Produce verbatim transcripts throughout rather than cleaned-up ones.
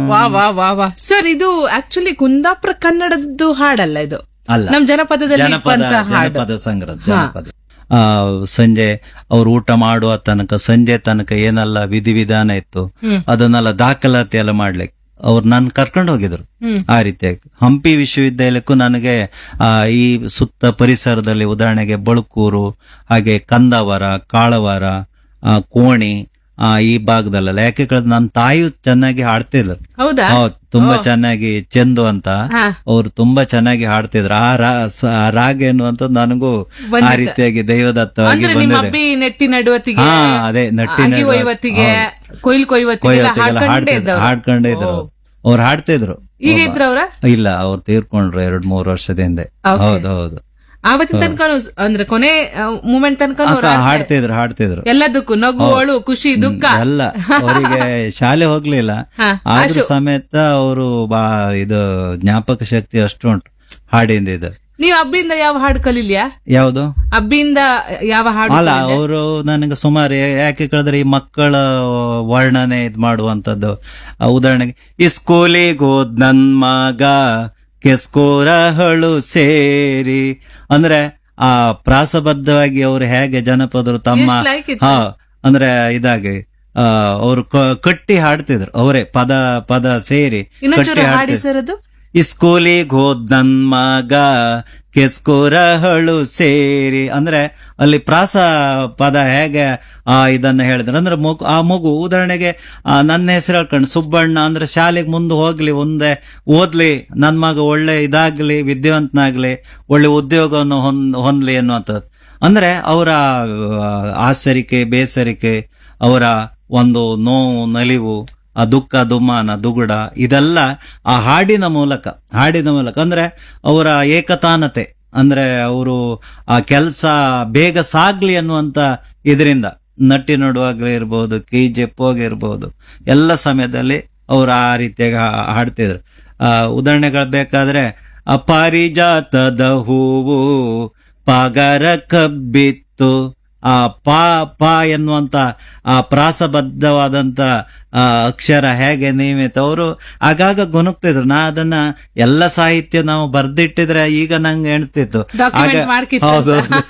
ವಾ ವಾ ವಾ ವಾ ಸರ್, ಇದು ಆಕ್ಚುಲಿ ಕುಂದಾಪುರ ಕನ್ನಡದ್ದು ಹಾಡಲ್ಲ, ಇದು ಅಲ್ಲ, ನಮ್ ಜನಪದದಲ್ಲಿ ಜನಪದ ಇರುವಂತ ಹಾಡು. ಜನಪದ ಸಂಗ್ರಹ ಜನಪದ. ಆ ಸಂಜೆ ಅವ್ರು ಊಟ ಮಾಡುವ ತನಕ, ಸಂಜೆ ತನಕ ಏನೆಲ್ಲ ವಿಧಿವಿಧಾನ ಇತ್ತು ಅದನ್ನೆಲ್ಲ ದಾಖಲಾತಿ ಎಲ್ಲ ಮಾಡ್ಲಿಕ್ಕೆ ಅವ್ರು ನನ್ ಕರ್ಕೊಂಡು ಹೋಗಿದ್ರು. ಆ ರೀತಿಯಾಗಿ ಹಂಪಿ ವಿಶ್ವವಿದ್ಯಾಲಯಕ್ಕೂ ನನಗೆ ಆ ಈ ಸುತ್ತ ಪರಿಸರದಲ್ಲಿ ಉದಾಹರಣೆಗೆ ಬಳುಕೂರು, ಹಾಗೆ ಕಂದಾವರ, ಕಾಳವಾರ, ಆ ಕೋಣಿ, ಆ ಈ ಭಾಗದಲ್ಲೆಲ್ಲ, ಯಾಕೆ ಕೇಳಿದ್ರೆ ನನ್ನ ತಾಯಿಯು ಚೆನ್ನಾಗಿ ಹಾಡ್ತಿದ್ರು. ಹೌದಾ? ಹೌದು, ತುಂಬಾ ಚೆನ್ನಾಗಿ, ಚಂದು ಅಂತ ಅವ್ರು ತುಂಬಾ ಚೆನ್ನಾಗಿ ಹಾಡ್ತಿದ್ರು. ಆ ರಾ ಆ ರಾಗ ಎನ್ನುವಂಥದ್ದು ನನಗೂ ಆ ರೀತಿಯಾಗಿ ದೈವದತ್ತವಾಗಿ ಬಂದಿದೆ. ನೆಟ್ಟಿ ನಡುವತ್ತಿಗೆ, ಹಾ ಅದೇ ನಟ್ಟಿ ಕೊಯ್ವತ್ತಿಗೆ, ಕೊಯ್ಲು ಕೊಯ್ವತ್ತಿಗೆ ಹಾಡ್ತಿದ್ರು ಹಾಡ್ಕೊಂಡೇ ಇದ್ರು ಅವ್ರು, ಹಾಡ್ತಿದ್ರು. ಈಗ ಇದ್ರ ಅವ್ರ ಇಲ್ಲ, ಅವ್ರು ತೀರ್ಕೊಂಡ್ರು ಎರಡ್ ಮೂರು ವರ್ಷದ ಹಿಂದೆ. ಹೌದು ಹೌದು, ಆವತ್ತಿನ ತನಕ ಅಂದ್ರೆ ಕೊನೆ ಮೂಮೆಂಟ್ ತನಕ ಹಾಡ್ತಿದ್ರು ಹಾಡ್ತಿದ್ರು ಎಲ್ಲದಕ್ಕೂ ನಗು, ಅಳು, ಖುಷಿ, ದುಃಖ ಎಲ್ಲ. ಅವರಿಗೆ ಶಾಲೆ ಹೋಗ್ಲಿಲ್ಲ, ಆದ್ರೂ ಸಮೇತ ಅವರು ಬಾ ಇದು ಜ್ಞಾಪಕ ಶಕ್ತಿ ಅಷ್ಟು ಉಂಟು ಹಾಡಿಂದ. ಇದು ನೀವ್ ಹಬ್ಬಿಂದ ಯಾವ ಹಾಡು ಕಲೀಲಿಯಾ? ಯಾವ್ದು ಹಬ್ಬಿಂದ ಯಾವ ಹಾಡು? ಅಲ್ಲ, ಅವರು ನನಗೆ ಸುಮಾರು, ಯಾಕೆ ಕೇಳಿದ್ರೆ ಈ ಮಕ್ಕಳ ವರ್ಣನೆ ಇದ್ ಮಾಡುವಂತದ್ದು. ಉದಾಹರಣೆಗೆ, ಈ ಸ್ಕೂಲಿಗೋದ್ ನನ್ ಮಗ ಕೆಸ್ಕೋರಹಳು ಸೇರಿ ಅಂದ್ರೆ ಆ ಪ್ರಾಸಬದ್ಧವಾಗಿ ಅವರು ಹೇಗೆ ಜನಪದರು ತಮ್ಮ ಹಾ ಅಂದ್ರೆ ಇದಾಗಿ ಆ ಅವರು ಕಟ್ಟಿ ಹಾಡ್ತಿದ್ರು, ಅವರೇ ಪದ ಪದ ಸೇರಿ ಕಟ್ಟಿ ಹಾಡ್ತಿದ್ರು. ಈ ಸ್ಕೂಲಿಗೆ ಹೋದ್ ನನ್ ಮಗ ಕೆಸ್ಕೋರಹಳು ಸೇರಿ ಅಂದ್ರೆ ಅಲ್ಲಿ ಪ್ರಾಸ ಪದ ಹೇಗೆ ಆ ಇದನ್ನ ಹೇಳಿದ್ರು ಅಂದ್ರೆ ಮಗು, ಆ ಮಗು ಉದಾಹರಣೆಗೆ ನನ್ನ ಹೆಸರು ಹೇಳ್ಕೊಂಡು ಸುಬ್ಬಣ್ಣ ಅಂದ್ರೆ ಶಾಲೆಗೆ ಮುಂದೆ ಹೋಗ್ಲಿ, ಮುಂದೆ ಓದ್ಲಿ, ನನ್ ಮಗ ಒಳ್ಳೆ ಇದಾಗ್ಲಿ, ವಿದ್ಯಾವಂತನಾಗ್ಲಿ, ಒಳ್ಳೆ ಉದ್ಯೋಗವನ್ನು ಹೊಂದ್ ಹೊಂದ್ಲಿ ಅನ್ನುವಂಥದ್ದು. ಅಂದ್ರೆ ಅವರ ಆಸರಿಕೆ, ಬೇಸರಿಕೆ, ಅವರ ಒಂದು ನೋವು, ನಲಿವು, ಆ ದುಃಖ, ದುಮ್ಮಾನ, ದುಗುಡ, ಇದೆಲ್ಲ ಆ ಹಾಡಿನ ಮೂಲಕ ಹಾಡಿನ ಮೂಲಕ ಅಂದ್ರೆ ಅವರ ಏಕತಾನತೆ, ಅಂದ್ರೆ ಅವರು ಆ ಕೆಲಸ ಬೇಗ ಸಾಗ್ಲಿ ಅನ್ನುವಂತ ಇದರಿಂದ ನಟ್ಟಿ ನಡುವಾಗ್ಲೇ ಇರ್ಬೋದು, ಕೈ ಜೆಪ್ಪೋಗಿರ್ಬೋದು, ಎಲ್ಲ ಸಮಯದಲ್ಲಿ ಅವರು ಆ ರೀತಿಯಾಗಿ ಹಾಡ್ತಿದ್ರು. ಆ ಉದಾಹರಣೆಗಳು ಬೇಕಾದ್ರೆ, ಆ ಪಾರಿಜಾತದ ಹೂವು ಪಾಗರ ಕಬ್ಬಿತ್ತು, ಆ ಪಾ ಪಾ ಎನ್ನುವಂತ ಆ ಪ್ರಾಸಬದ್ಧವಾದಂತ ಆ ಅಕ್ಷರ ಹೇಗೆ ನಿಯಮಿತ ಅವರು ಆಗಾಗ ಗುಣುಕ್ತಿದ್ರು. ನಾ ಅದನ್ನ ಎಲ್ಲ ಸಾಹಿತ್ಯ ನಾವು ಬರ್ದಿಟ್ಟಿದ್ರೆ ಈಗ ನಂಗೆ ಎಣಿಸ್ತಿತ್ತು. ಹೌದು,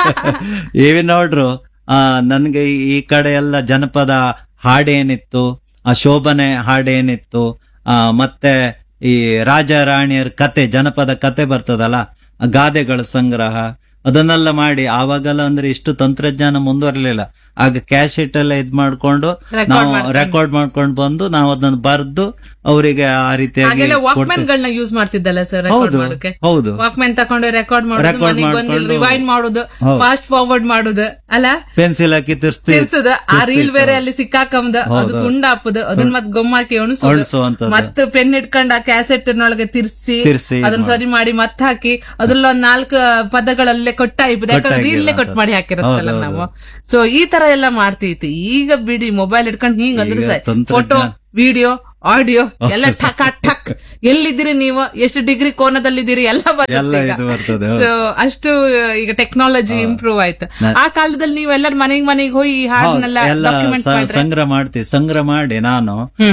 ಏವಿ ನೋಡ್ರು ಆ ನನ್ಗೆ ಈ ಕಡೆ ಎಲ್ಲ ಜನಪದ ಹಾಡೇನಿತ್ತು, ಆ ಶೋಭನೆ ಹಾಡೇನಿತ್ತು, ಆ ಮತ್ತೆ ಈ ರಾಜ ರಾಣಿಯರ ಕತೆ, ಜನಪದ ಕತೆ ಬರ್ತದಲ್ಲ, ಗಾದೆಗಳ ಸಂಗ್ರಹ, ಅದನ್ನೆಲ್ಲ ಮಾಡಿ. ಆವಾಗೆಲ್ಲ ಅಂದ್ರೆ ಇಷ್ಟು ತಂತ್ರಜ್ಞಾನ ಮುಂದುವರಲಿಲ್ಲ. ಆಗ ಕ್ಯಾಸೆಟ್ ಎಲ್ಲ ಇದ್ ಮಾಡ್ಕೊಂಡು ನಾವು ರೆಕಾರ್ಡ್ ಮಾಡ್ಕೊಂಡು ಬಂದು ನಾವು ಅದನ್ನ ಬರ್ದು ಅವರಿಗೆ ಆ ರೀತಿಯಾಗಿ ವಾಕ್ಮ್ಯಾನ್ ಯೂಸ್ ಮಾಡ್ತಿದ್ದಲ್ಲ ಸರ್. ಹೌದು ಹೌದು, ವಾಕ್ಮ್ಯಾನ್ ತಗೊಂಡು ರೆಕಾರ್ಡ್ ಮಾಡೋದು, ರಿವೈಂಡ್ ಮಾಡೋದು, ಫಾಸ್ಟ್ ಫಾರ್ವರ್ಡ್ ಮಾಡೋದು, ಅಲ್ಲ ಪೆನ್ಸಿಲ್ ಹಾಕಿ ತಿರ್ಸೋದು, ಆ ರೀಲ್ ಬೇರೆ ಅಲ್ಲಿ ಸಿಕ್ಕಾಕಂಬುದು, ಅದು ತುಂಡ ಹಾಪುದು, ಅದನ್ನ ಮತ್ ಗೊಮ್ಮಾಕಿ ಅಣಿಸೋದು, ಮತ್ತೆ ಪೆನ್ ಇಟ್ಕೊಂಡು ಆ ಕ್ಯಾಸೆಟ್ ನೊಳಗೆ ತಿರ್ಸಿ ಅದನ್ನ ಸರಿ ಮಾಡಿ ಮತ್ ಹಾಕಿ ಅದ್ರಲ್ಲಿ ಒಂದ್ ನಾಲ್ಕು ಪದಗಳಲ್ಲೇ ಕೊಟ್ಟ ಹಾಯ್ಬೋದು, ಯಾಕಂದ್ರೆ ರೀಲ್ಲೇ ಕೊಟ್ಟು ಮಾಡಿ ಹಾಕಿರತ್ತಲ್ಲ ನಾವು. ಸೊ ಈ ತರ ಎಲ್ಲ ಮಾಡ್ತಿತ್ತು. ಈಗ ಬಿಡಿ, ಮೊಬೈಲ್ ಇಟ್ಕೊಂಡು ಹಿಂಗ್ ಅಂದ್ರೆ ಫೋಟೋ, ವಿಡಿಯೋ, ಆಡಿಯೋ ಎಲ್ಲ ಠಕ್ ಠಕ್, ಎಲ್ಲಿದ್ದೀರಿ ನೀವು, ಎಷ್ಟು ಡಿಗ್ರಿ ಕೋನದಲ್ಲಿದ್ದೀರಿ ಎಲ್ಲ ಬರ್ತದೆ. ಸೊ ಅಷ್ಟು ಈಗ ಟೆಕ್ನಾಲಜಿ ಇಂಪ್ರೂವ್ ಆಯ್ತು. ಆ ಕಾಲದಲ್ಲಿ ನೀವು ಎಲ್ಲರ ಮನೆಗ್ ಮನೆಗೆ ಹೋಗಿ ಈ ಹಾಡನ್ನೆಲ್ಲ ಸಂಗ್ರಹ ಮಾಡ್ತೀವಿ. ಸಂಗ್ರಹ ಮಾಡಿ ನಾನು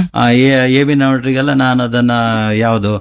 ಎ ಬಿ ನೋಡ್ರಿಗೆಲ್ಲ ನಾನು ಅದನ್ನ ಯಾವ್ದು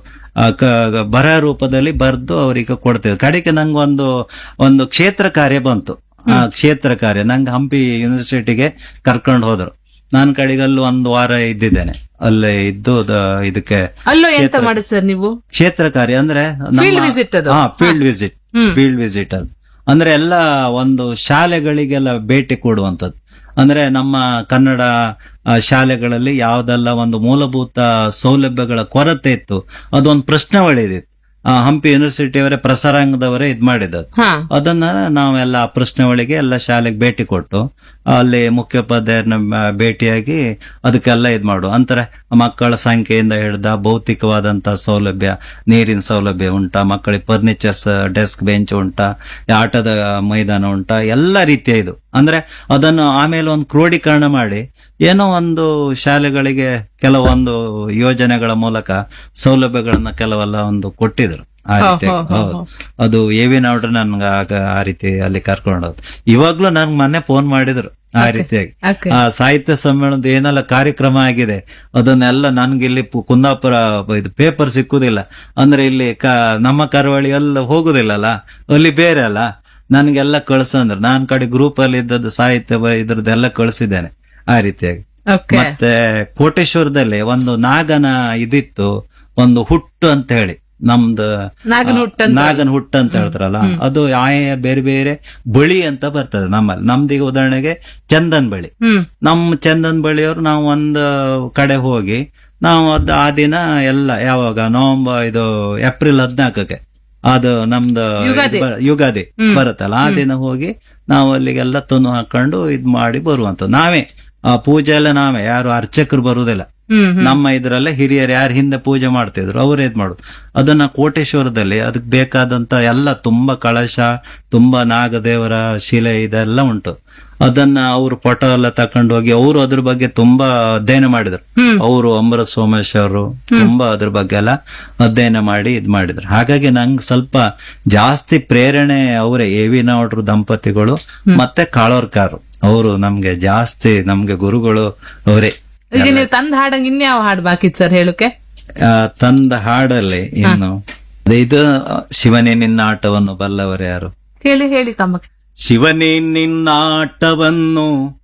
ಬರಹ ರೂಪದಲ್ಲಿ ಬರ್ದು ಅವರಿಗೆ ಕೊಡ್ತೇವೆ. ಕಡೆಗೆ ನಂಗೊಂದು ಒಂದು ಕ್ಷೇತ್ರ ಕಾರ್ಯ ಬಂತು. ಆ ಕ್ಷೇತ್ರ ಕಾರ್ಯ ನಂಗೆ ಹಂಪಿ ಯೂನಿವರ್ಸಿಟಿಗೆ ಕರ್ಕೊಂಡು ಹೋದ್ರು. ನಾನು ಕಡೆಗಲ್ಲೂ ಒಂದು ವಾರ ಇದ್ದಿದ್ದೇನೆ, ಅಲ್ಲೇ ಇದ್ದು ಇದಕ್ಕೆ ಅಲ್ಲೂ ಎಂತ ಮಾಡುದು ಸರ್ ನೀವು? ಕ್ಷೇತ್ರ ಕಾರ್ಯ ಅಂದ್ರೆ ಫೀಲ್ಡ್ ವಿಸಿಟ್. ಹಾ, ಫೀಲ್ಡ್ ವಿಸಿಟ್ ಫೀಲ್ಡ್ ವಿಸಿಟ್ ಅದು ಅಂದ್ರೆ ಎಲ್ಲ ಒಂದು ಶಾಲೆಗಳಿಗೆಲ್ಲ ಭೇಟಿ ಕೊಡುವಂತದ್ದು. ಅಂದ್ರೆ ನಮ್ಮ ಕನ್ನಡ ಶಾಲೆಗಳಲ್ಲಿ ಯಾವ್ದೆಲ್ಲ ಒಂದು ಮೂಲಭೂತ ಸೌಲಭ್ಯಗಳ ಕೊರತೆ ಇತ್ತು, ಅದೊಂದು ಪ್ರಶ್ನಾವಳಿ ಇದಿತ್ತು. ಹಂಪಿ ಯೂನಿವರ್ಸಿಟಿಯವರೇ, ಪ್ರಸಾರಾಂಗದವರೇ ಇದ್ ಮಾಡಿದ್ದು. ಅದನ್ನ ನಾವೆಲ್ಲ ಪ್ರಶ್ನಾವಳಿಗೆ ಎಲ್ಲ ಶಾಲೆಗೆ ಭೇಟಿ ಕೊಟ್ಟು ಅಲ್ಲಿ ಮುಖ್ಯೋಪಾಧ್ಯಾಯರನ್ನ ಭೇಟಿಯಾಗಿ ಅದಕ್ಕೆಲ್ಲ ಇದ್ ಮಾಡು ಅಂತಾರೆ. ಮಕ್ಕಳ ಸಂಖ್ಯೆಯಿಂದ ಹಿಡ್ದ ಭೌತಿಕವಾದಂತ ಸೌಲಭ್ಯ, ನೀರಿನ ಸೌಲಭ್ಯ ಉಂಟಾ, ಮಕ್ಕಳಿಗೆ ಫರ್ನಿಚರ್ಸ್, ಡೆಸ್ಕ್, ಬೆಂಚ್ ಉಂಟಾ, ಆಟದ ಮೈದಾನ ಉಂಟಾ, ಎಲ್ಲ ರೀತಿಯ ಇದು. ಅಂದ್ರೆ ಅದನ್ನು ಆಮೇಲೆ ಒಂದು ಕ್ರೋಢೀಕರಣ ಮಾಡಿ ಏನೋ ಒಂದು ಶಾಲೆಗಳಿಗೆ ಕೆಲವೊಂದು ಯೋಜನೆಗಳ ಮೂಲಕ ಸೌಲಭ್ಯಗಳನ್ನ ಕೆಲವೆಲ್ಲ ಒಂದು ಕೊಟ್ಟಿದ್ರು. ಆ ರೀತಿ ಹೌದು. ಅದು ಎ ವಿ ನಾವ್ರು ನನ್ಗ ಆಗ ಆ ರೀತಿ ಅಲ್ಲಿ ಕರ್ಕೊಂಡೋದು. ಇವಾಗ್ಲೂ ನನ್ಗೆ ಮೊನ್ನೆ ಫೋನ್ ಮಾಡಿದ್ರು ಆ ರೀತಿಯಾಗಿ. ಆ ಸಾಹಿತ್ಯ ಸಮ್ಮೇಳನದ ಏನೆಲ್ಲ ಕಾರ್ಯಕ್ರಮ ಆಗಿದೆ ಅದನ್ನೆಲ್ಲ ನನ್ಗೆ ಇಲ್ಲಿ ಪು- ಕುಂದಾಪುರ ಇದು ಪೇಪರ್ ಸಿಕ್ಕುದಿಲ್ಲ ಅಂದ್ರೆ ಇಲ್ಲಿ ಕ ನಮ್ಮ ಕರಾವಳಿ ಎಲ್ಲ ಹೋಗುದಿಲ್ಲಲ್ಲ, ಅಲ್ಲಿ ಬೇರೆ ಅಲ್ಲ, ನನ್ಗೆಲ್ಲ ಕಳ್ಸಂದ್ರು. ನಾನ್ ಕಡೆ ಗ್ರೂಪ್ ಅಲ್ಲಿ ಇದ್ದದ್ದು ಸಾಹಿತ್ಯ ಬ- ಇದ್ರದ್ದೆಲ್ಲ ಕಳ್ಸಿದ್ದೇನೆ ಆ ರೀತಿಯಾಗಿ. ಮತ್ತೆ ಕೋಟೇಶ್ವರದಲ್ಲಿ ಒಂದು ನಾಗನ ಇದಿತ್ತು, ಒಂದು ಹುಟ್ಟು ಅಂತ ಹೇಳಿ, ನಮ್ದು ನಾಗನ ಹುಟ್ಟು ನಾಗನ ಹುಟ್ಟು ಅಂತ ಹೇಳ್ತಾರಲ್ಲ, ಅದು ಆಯಾ ಬೇರೆ ಬೇರೆ ಬಳಿ ಅಂತ ಬರ್ತದೆ ನಮ್ಮಲ್ಲಿ. ನಮ್ದೀಗ ಉದಾಹರಣೆಗೆ ಚಂದನ್ ಬಳಿ, ನಮ್ಮ ಚಂದನ್ ಬಳಿಯವರು ನಾವು ಒಂದು ಕಡೆ ಹೋಗಿ ನಾವು ಅದ್ ಆ ದಿನ ಎಲ್ಲ ಯಾವಾಗ ನವೆಂಬರ್ ಇದು ಏಪ್ರಿಲ್ ಹದಿನಾಲ್ಕಕ್ಕೆ ಅದು ನಮ್ದು ಬ- ಯುಗಾದಿ ಬರುತ್ತಲ್ಲ, ಆ ದಿನ ಹೋಗಿ ನಾವು ಅಲ್ಲಿಗೆಲ್ಲ ತುನು ಹಾಕೊಂಡು ಇದ್ ಮಾಡಿ ಬರುವಂತ. ನಾವೇ ಆ ಪೂಜೆ ಎಲ್ಲ ನಾವೇ, ಯಾರು ಅರ್ಚಕರು ಬರುವುದಿಲ್ಲ. ನಮ್ಮ ಇದ್ರಲ್ಲೇ ಹಿರಿಯರು ಯಾರು ಹಿಂದೆ ಪೂಜೆ ಮಾಡ್ತಿದ್ರು ಅವರೇ ಇದ್ ಮಾಡುದು. ಅದನ್ನ ಕೋಟೇಶ್ವರದಲ್ಲಿ ಅದಕ್ಕೆ ಬೇಕಾದಂತ ಎಲ್ಲ ತುಂಬಾ ಕಳಶ, ತುಂಬಾ ನಾಗದೇವರ ಶಿಲೆ ಇದೆಲ್ಲ ಉಂಟು. ಅದನ್ನ ಅವರು ಫೋಟೋ ಎಲ್ಲ ತಕೊಂಡು ಹೋಗಿ ಅವರು ಅದ್ರ ಬಗ್ಗೆ ತುಂಬಾ ಅಧ್ಯಯನ ಮಾಡಿದ್ರು. ಅವರು ಅಮೃತ ಸೋಮೇಶ್ ಅವರು ತುಂಬಾ ಅದ್ರ ಬಗ್ಗೆ ಎಲ್ಲ ಅಧ್ಯಯನ ಮಾಡಿ ಇದ್ ಮಾಡಿದ್ರು. ಹಾಗಾಗಿ ನಂಗೆ ಸ್ವಲ್ಪ ಜಾಸ್ತಿ ಪ್ರೇರಣೆ ಅವರೇ, ಎ ವಿ ನಾವ್ರು ದಂಪತಿಗಳು ಮತ್ತೆ ಕಾಳೋರ್ಕಾರು, ಅವರು ನಮ್ಗೆ ಜಾಸ್ತಿ ನಮ್ಗೆ ಗುರುಗಳು ಅವರೇ. ಈಗ ನೀವು ತಂದ ಹಾಡಂಗ್ ಇನ್ಯಾವ ಹಾಡು ಬಾಕಿ ಸರ್ ಹೇಳಕ್ಕೆ? ತಂದ ಹಾಡಲ್ಲಿ ಇನ್ನು ಇದು ಶಿವನೇ ನಿನ್ನ ಆಟವನ್ನು ಬಲ್ಲವರು ಯಾರು? ಹೇಳಿ ಹೇಳಿ ಕಮ್ಮ. ಶಿವನೇ ನಿನ್ನ ಆಟವನ್ನು